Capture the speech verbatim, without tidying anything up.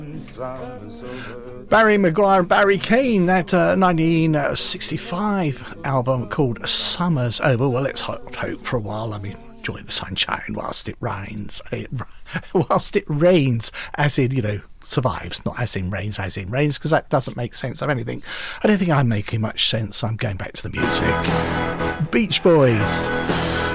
Barry Maguire and Barry Keane, that uh, nineteen sixty-five album called Summer's Over. Well, let's hope for a while. I mean, enjoy the sunshine whilst it rains. It, whilst it rains, as in, you know, survives, not as in rains, as in rains, because that doesn't make sense of anything. I don't think I'm making much sense. I'm going back to the music. Beach Boys.